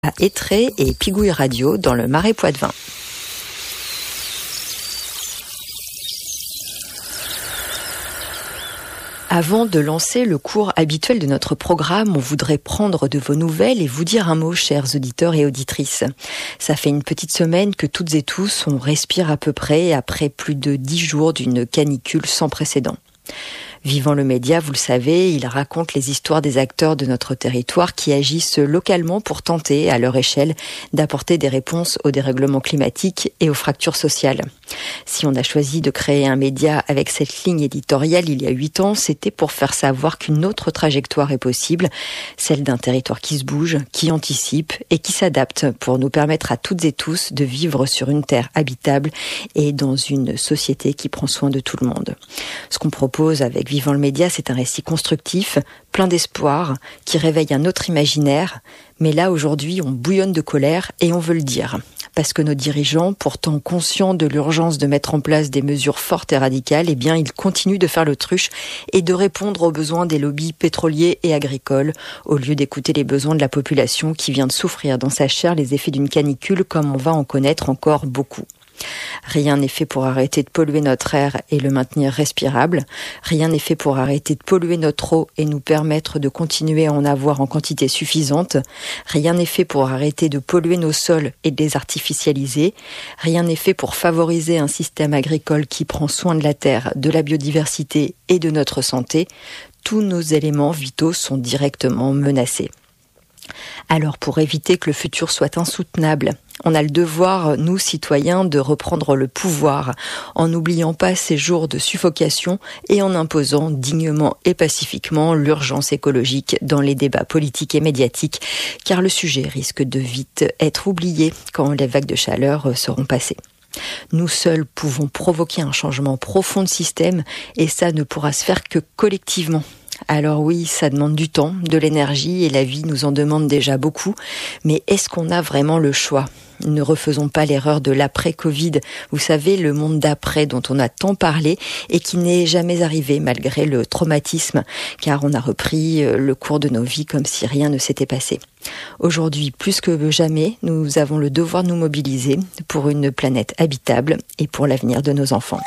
à Étré et Pigouille Radio dans le Marais Poitevin. Avant de lancer le cours habituel de notre programme, on voudrait prendre de vos nouvelles et vous dire un mot, chers auditeurs et auditrices. Ça fait une petite semaine que toutes et tous, on respire à peu près après plus de 10 jours d'une canicule sans précédent. Vivant le média, vous le savez, il raconte les histoires des acteurs de notre territoire qui agissent localement pour tenter, à leur échelle, d'apporter des réponses aux dérèglements climatiques et aux fractures sociales. Si on a choisi de créer un média avec cette ligne éditoriale il y a 8 ans, c'était pour faire savoir qu'une autre trajectoire est possible, celle d'un territoire qui se bouge, qui anticipe et qui s'adapte pour nous permettre à toutes et tous de vivre sur une terre habitable et dans une société qui prend soin de tout le monde. Ce qu'on propose avec Vivant le média, c'est un récit constructif, plein d'espoir, qui réveille un autre imaginaire. Mais là, aujourd'hui, on bouillonne de colère et on veut le dire. Parce que nos dirigeants, pourtant conscients de l'urgence de mettre en place des mesures fortes et radicales, eh bien, ils continuent de faire l'autruche et de répondre aux besoins des lobbies pétroliers et agricoles, au lieu d'écouter les besoins de la population qui vient de souffrir dans sa chair les effets d'une canicule comme on va en connaître encore beaucoup. Rien n'est fait pour arrêter de polluer notre air et le maintenir respirable. Rien n'est fait pour arrêter de polluer notre eau et nous permettre de continuer à en avoir en quantité suffisante. Rien n'est fait pour arrêter de polluer nos sols et de les artificialiser. Rien n'est fait pour favoriser un système agricole qui prend soin de la terre, de la biodiversité et de notre santé. Tous nos éléments vitaux sont directement menacés. Alors, pour éviter que le futur soit insoutenable, on a le devoir, nous, citoyens, de reprendre le pouvoir en n'oubliant pas ces jours de suffocation et en imposant dignement et pacifiquement l'urgence écologique dans les débats politiques et médiatiques, car le sujet risque de vite être oublié quand les vagues de chaleur seront passées. Nous seuls pouvons provoquer un changement profond de système et ça ne pourra se faire que collectivement. Alors oui, ça demande du temps, de l'énergie et la vie nous en demande déjà beaucoup. Mais est-ce qu'on a vraiment le choix ? Ne refaisons pas l'erreur de l'après-Covid. Vous savez, le monde d'après dont on a tant parlé et qui n'est jamais arrivé malgré le traumatisme, car on a repris le cours de nos vies comme si rien ne s'était passé. Aujourd'hui, plus que jamais, nous avons le devoir de nous mobiliser pour une planète habitable et pour l'avenir de nos enfants.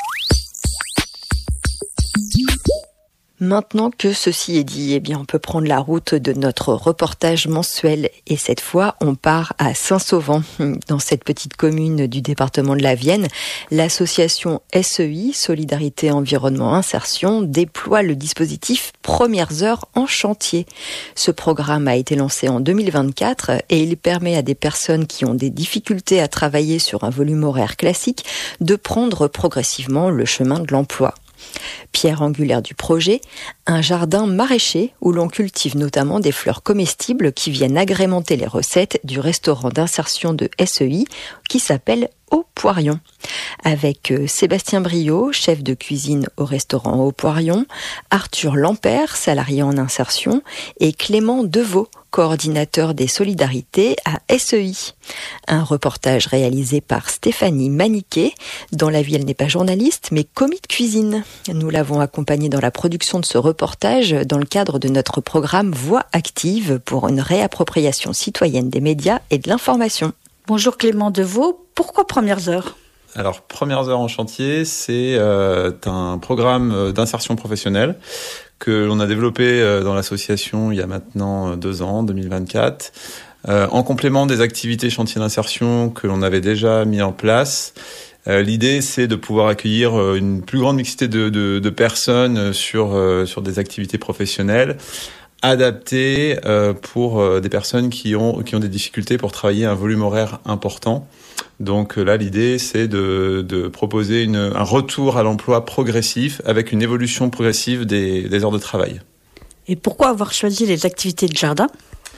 Maintenant que ceci est dit, eh bien, on peut prendre la route de notre reportage mensuel. Et cette fois, on part à Saint-Sauvent. Dans cette petite commune du département de la Vienne, l'association SEI, Solidarité Environnement Insertion, déploie le dispositif Premières Heures en chantier. Ce programme a été lancé en 2024 et il permet à des personnes qui ont des difficultés à travailler sur un volume horaire classique de prendre progressivement le chemin de l'emploi. Pierre angulaire du projet, un jardin maraîcher où l'on cultive notamment des fleurs comestibles qui viennent agrémenter les recettes du restaurant d'insertion de SEI qui s'appelle Au Poirion. Avec Sébastien Briot, chef de cuisine au restaurant Au Poirion, Arthur Lampert, salarié en insertion, et Clément Deveau, coordinateur des solidarités à SEI. Un reportage réalisé par Stéphanie Maniquet, dont la vie elle n'est pas journaliste mais commis de cuisine. Nous l'avons accompagnée dans la production de ce reportage dans le cadre de notre programme Voix active pour une réappropriation citoyenne des médias et de l'information. Bonjour Clément Deveau, pourquoi Premières Heures ? Alors, Premières Heures en chantier, c'est un programme d'insertion professionnelle que l'on a développé dans l'association il y a maintenant 2 ans, 2024, en complément des activités chantier d'insertion que l'on avait déjà mis en place. L'idée, c'est de pouvoir accueillir une plus grande mixité de personnes sur des activités professionnelles adaptées pour des personnes qui ont des difficultés pour travailler un volume horaire important. Donc là, l'idée, c'est de proposer un retour à l'emploi progressif avec une évolution progressive des heures de travail. Et pourquoi avoir choisi les activités de jardin ?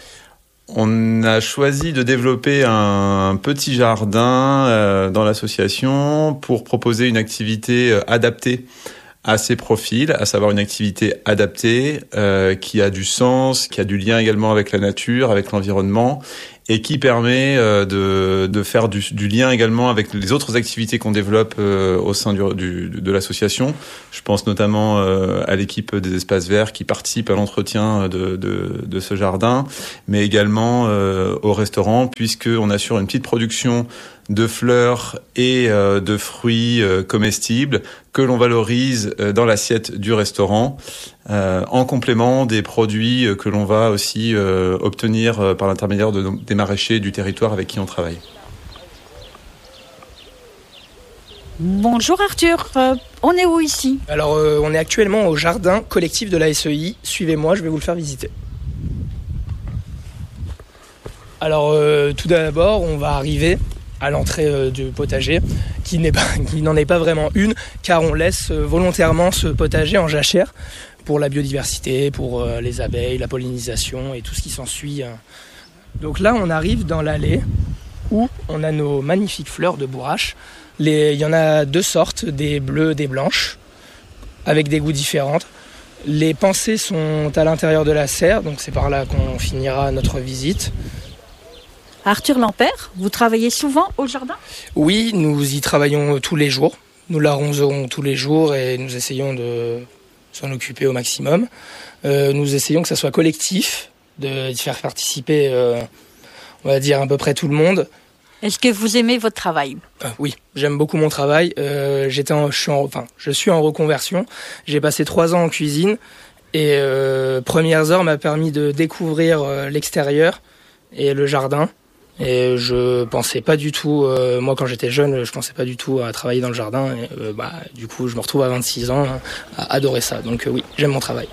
On a choisi de développer un petit jardin dans l'association pour proposer une activité adaptée à ses profils, à savoir une activité adaptée qui a du sens, qui a du lien également avec la nature, avec l'environnement et qui permet de faire du lien également avec les autres activités qu'on développe au sein de l'association. Je pense notamment à l'équipe des espaces verts qui participe à l'entretien de ce jardin, mais également au restaurant, puisqu'on assure une petite production de fleurs et de fruits comestibles que l'on valorise dans l'assiette du restaurant, en complément des produits que l'on va aussi obtenir par l'intermédiaire des maraîchers du territoire avec qui on travaille. Bonjour Arthur, on est où ici ? Alors on est actuellement au jardin collectif de la SEI. Suivez-moi, je vais vous le faire visiter. Alors tout d'abord, on va arriver à l'entrée du potager, qui n'en est pas vraiment une, car on laisse volontairement ce potager en jachère pour la biodiversité, pour les abeilles, la pollinisation et tout ce qui s'ensuit. Donc là, on arrive dans l'allée où on a nos magnifiques fleurs de bourrache. Il y en a 2 sortes, des bleues, des blanches, avec des goûts différents. Les pensées sont à l'intérieur de la serre, donc c'est par là qu'on finira notre visite. Arthur Lampert, vous travaillez souvent au jardin ? Oui, nous y travaillons tous les jours. Nous l'arrosons tous les jours et nous essayons de s'en occuper au maximum. Nous essayons que ça soit collectif, de faire participer, on va dire, à peu près tout le monde. Est-ce que vous aimez votre travail ? Oui, j'aime beaucoup mon travail. Je suis en reconversion. J'ai passé 3 ans en cuisine et premières heures m'a permis de découvrir l'extérieur et le jardin. Et je pensais pas du tout, moi quand j'étais jeune, je pensais pas du tout à travailler dans le jardin. Et, du coup, je me retrouve à 26 ans à adorer ça. Donc oui, j'aime mon travail.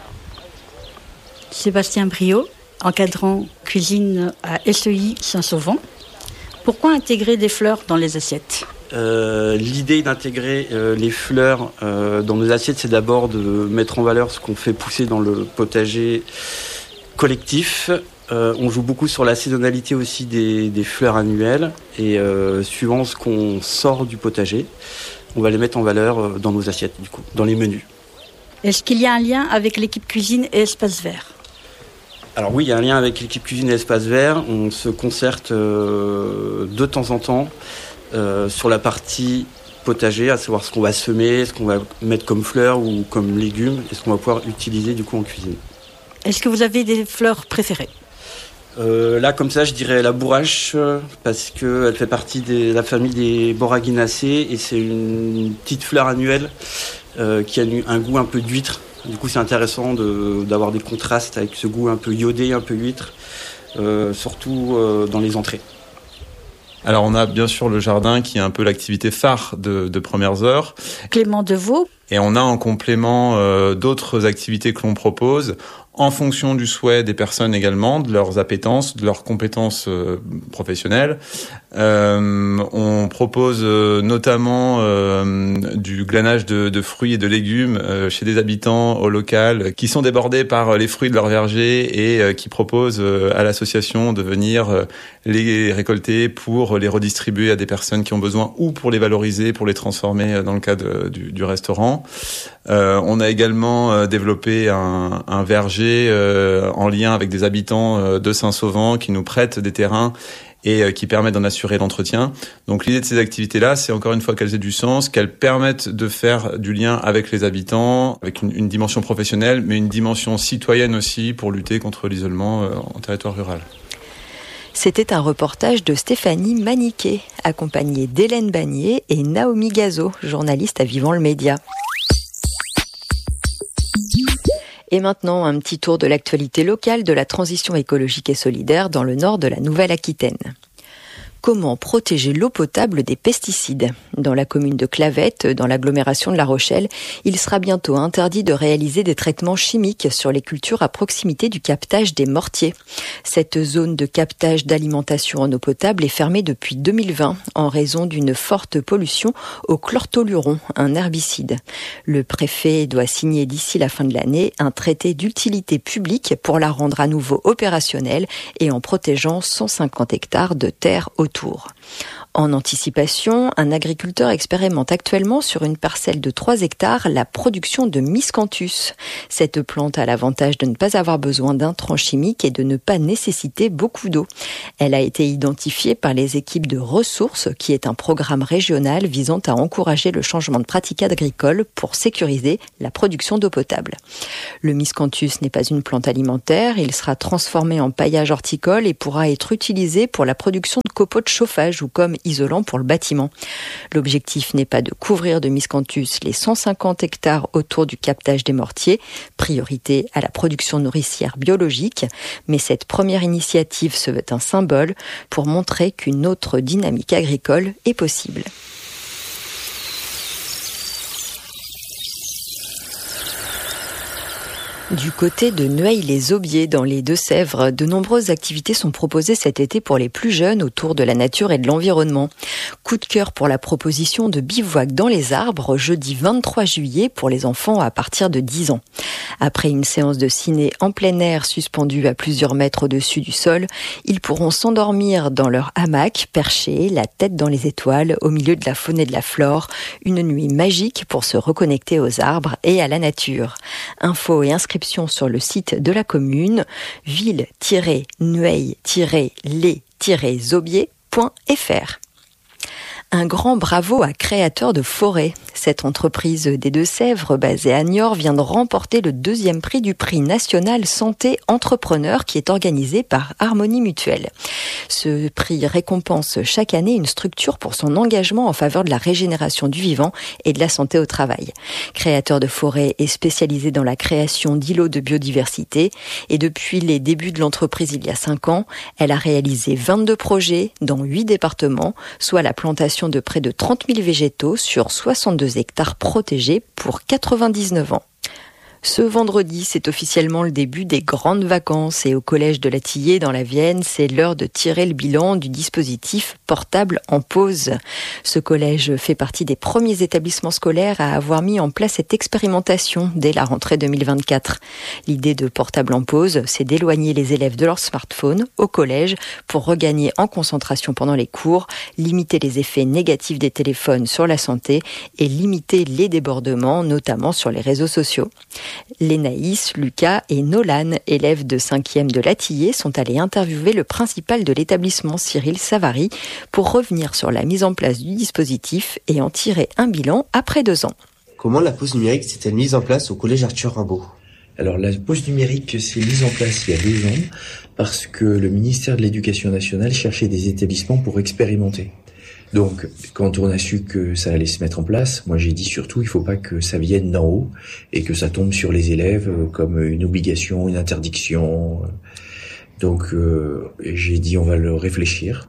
Sébastien Briot, encadrant cuisine à SEI Saint-Sauvant. Pourquoi intégrer des fleurs dans les assiettes ? L'idée d'intégrer les fleurs dans nos assiettes, c'est d'abord de mettre en valeur ce qu'on fait pousser dans le potager collectif. On joue beaucoup sur la saisonnalité aussi des fleurs annuelles et suivant ce qu'on sort du potager, on va les mettre en valeur dans nos assiettes, du coup, dans les menus. Est-ce qu'il y a un lien avec l'équipe cuisine et espace vert ? Alors oui, il y a un lien avec l'équipe cuisine et espace vert. On se concerte de temps en temps sur la partie potager, à savoir ce qu'on va semer, ce qu'on va mettre comme fleurs ou comme légumes et ce qu'on va pouvoir utiliser du coup en cuisine. Est-ce que vous avez des fleurs préférées ? Là, comme ça, je dirais la bourrache parce qu'elle fait partie de la famille des Boraginaceae et c'est une petite fleur annuelle qui a un goût un peu d'huître. Du coup, c'est intéressant d'avoir des contrastes avec ce goût un peu iodé, un peu huître, surtout dans les entrées. Alors, on a bien sûr le jardin qui est un peu l'activité phare de Premières Heures. Clément Deveau. Et on a en complément d'autres activités que l'on propose en fonction du souhait des personnes également, de leurs appétences, de leurs compétences professionnelles. On propose notamment du glanage de fruits et de légumes chez des habitants au local qui sont débordés par les fruits de leur verger et qui proposent à l'association de venir les récolter pour les redistribuer à des personnes qui ont besoin ou pour les valoriser, pour les transformer dans le cadre du restaurant. On a également développé un verger en lien avec des habitants de Saint-Sauvant qui nous prêtent des terrains et qui permettent d'en assurer l'entretien. Donc l'idée de ces activités-là, c'est encore une fois qu'elles aient du sens, qu'elles permettent de faire du lien avec les habitants, avec une dimension professionnelle, mais une dimension citoyenne aussi pour lutter contre l'isolement en territoire rural. C'était un reportage de Stéphanie Maniquet, accompagnée d'Hélène Bagnier et Naomi Gazo, journaliste à Vivant le Média. Et maintenant, un petit tour de l'actualité locale de la transition écologique et solidaire dans le nord de la Nouvelle-Aquitaine. Comment protéger l'eau potable des pesticides ? Dans la commune de Clavette, dans l'agglomération de La Rochelle, il sera bientôt interdit de réaliser des traitements chimiques sur les cultures à proximité du captage des mortiers. Cette zone de captage d'alimentation en eau potable est fermée depuis 2020 en raison d'une forte pollution au chlortoluron, un herbicide. Le préfet doit signer d'ici la fin de l'année un traité d'utilité publique pour la rendre à nouveau opérationnelle et en protégeant 150 hectares de terre autour alentours. En anticipation, un agriculteur expérimente actuellement sur une parcelle de 3 hectares la production de miscanthus. Cette plante a l'avantage de ne pas avoir besoin d'intrants chimiques et de ne pas nécessiter beaucoup d'eau. Elle a été identifiée par les équipes de Ressources, qui est un programme régional visant à encourager le changement de pratiques agricoles pour sécuriser la production d'eau potable. Le miscanthus n'est pas une plante alimentaire, il sera transformé en paillage horticole et pourra être utilisé pour la production de copeaux de chauffage ou comme isolant pour le bâtiment. L'objectif n'est pas de couvrir de miscanthus les 150 hectares autour du captage des Mortiers, priorité à la production nourricière biologique, mais cette première initiative se veut un symbole pour montrer qu'une autre dynamique agricole est possible. Du côté de Nueil-les-Aubiers, dans les Deux-Sèvres, de nombreuses activités sont proposées cet été pour les plus jeunes autour de la nature et de l'environnement. Coup de cœur pour la proposition de bivouac dans les arbres, jeudi 23 juillet pour les enfants à partir de 10 ans. Après une séance de ciné en plein air suspendue à plusieurs mètres au-dessus du sol, ils pourront s'endormir dans leur hamac, perchés, la tête dans les étoiles, au milieu de la faune et de la flore. Une nuit magique pour se reconnecter aux arbres et à la nature. Infos et inscriptions sur le site de la commune, ville-nueil-les-aubiers.fr. Un grand bravo à Créateurs de Forêt. Cette entreprise des Deux-Sèvres, basée à Niort, vient de remporter le 2e prix du prix national Santé Entrepreneur qui est organisé par Harmonie Mutuelle. Ce prix récompense chaque année une structure pour son engagement en faveur de la régénération du vivant et de la santé au travail. Créateurs de Forêt est spécialisé dans la création d'îlots de biodiversité et depuis les débuts de l'entreprise il y a 5 ans, elle a réalisé 22 projets dans 8 départements, soit la plantation de près de 30 000 végétaux sur 62 hectares protégés pour 99 ans. Ce vendredi, c'est officiellement le début des grandes vacances et au collège de la Tillée dans la Vienne, c'est l'heure de tirer le bilan du dispositif portable en pause. Ce collège fait partie des premiers établissements scolaires à avoir mis en place cette expérimentation dès la rentrée 2024. L'idée de portable en pause, c'est d'éloigner les élèves de leur smartphone au collège pour regagner en concentration pendant les cours, limiter les effets négatifs des téléphones sur la santé et limiter les débordements, notamment sur les réseaux sociaux. Lénaïs, Lucas et Nolan, élèves de 5e de l'Atillé, sont allés interviewer le principal de l'établissement, Cyril Savary, pour revenir sur la mise en place du dispositif et en tirer un bilan après 2 ans. Comment la pause numérique s'est-elle mise en place au collège Arthur Rimbaud ? Alors la pause numérique s'est mise en place il y a 2 ans parce que le ministère de l'Éducation nationale cherchait des établissements pour expérimenter. Donc, quand on a su que ça allait se mettre en place, moi j'ai dit surtout, il faut pas que ça vienne d'en haut et que ça tombe sur les élèves comme une obligation, une interdiction. Donc, j'ai dit, on va le réfléchir.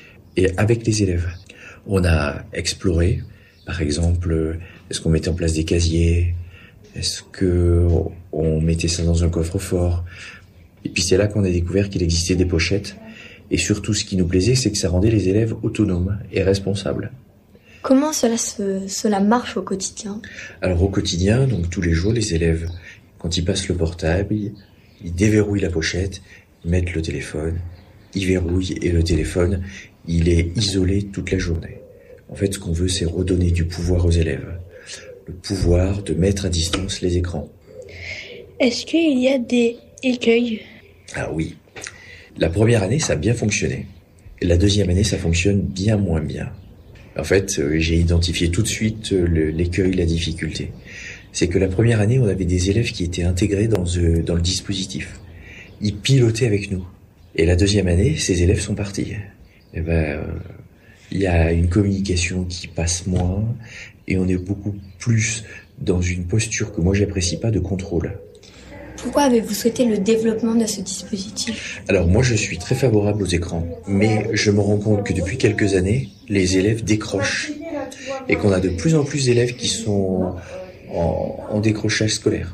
Et avec les élèves, on a exploré, par exemple, est-ce qu'on mettait en place des casiers? Est-ce que on mettait ça dans un coffre-fort? Et puis c'est là qu'on a découvert qu'il existait des pochettes. Et surtout, ce qui nous plaisait, c'est que ça rendait les élèves autonomes et responsables. Comment cela marche au quotidien ? Alors au quotidien, donc tous les jours, les élèves, quand ils passent le portable, ils déverrouillent la pochette, ils mettent le téléphone, ils verrouillent et le téléphone, il est isolé toute la journée. En fait, ce qu'on veut, c'est redonner du pouvoir aux élèves. Le pouvoir de mettre à distance les écrans. Est-ce qu'il y a des écueils ? Ah oui. La première année, ça a bien fonctionné. La deuxième année, ça fonctionne bien moins bien. En fait, j'ai identifié tout de suite l'écueil, la difficulté. C'est que la première année, on avait des élèves qui étaient intégrés dans le dispositif. Ils pilotaient avec nous. Et la deuxième année, ces élèves sont partis. Et il y a une communication qui passe moins et on est beaucoup plus dans une posture que moi j'apprécie pas de contrôle. Pourquoi avez-vous souhaité le développement de ce dispositif ? Alors moi je suis très favorable aux écrans, mais je me rends compte que depuis quelques années, les élèves décrochent et qu'on a de plus en plus d'élèves qui sont en décrochage scolaire.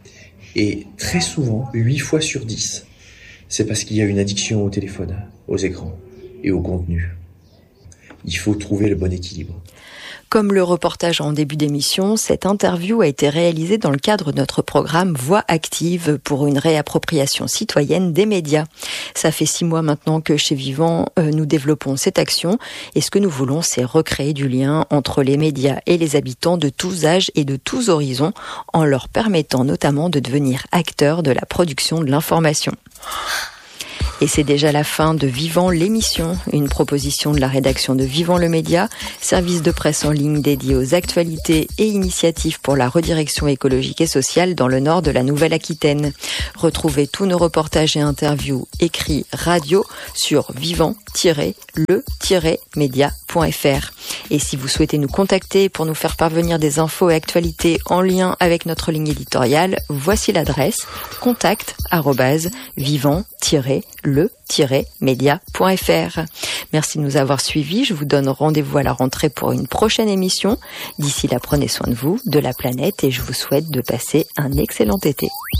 Et très souvent, 8 fois sur 10, c'est parce qu'il y a une addiction au téléphone, aux écrans et au contenu. il faut trouver le bon équilibre. Comme le reportage en début d'émission, cette interview a été réalisée dans le cadre de notre programme Voix active pour une réappropriation citoyenne des médias. Ça fait 6 mois maintenant que chez Vivant, nous développons cette action et ce que nous voulons, c'est recréer du lien entre les médias et les habitants de tous âges et de tous horizons en leur permettant notamment de devenir acteurs de la production de l'information. Et c'est déjà la fin de Vivant l'émission, une proposition de la rédaction de Vivant le Média, service de presse en ligne dédié aux actualités et initiatives pour la redirection écologique et sociale dans le nord de la Nouvelle-Aquitaine. Retrouvez tous nos reportages et interviews écrits radio sur vivant-le-média.fr. Et si vous souhaitez nous contacter pour nous faire parvenir des infos et actualités en lien avec notre ligne éditoriale, voici l'adresse contact@vivant-le-média.fr. Merci de nous avoir suivis. Je vous donne rendez-vous à la rentrée pour une prochaine émission. D'ici là, prenez soin de vous, de la planète et je vous souhaite de passer un excellent été.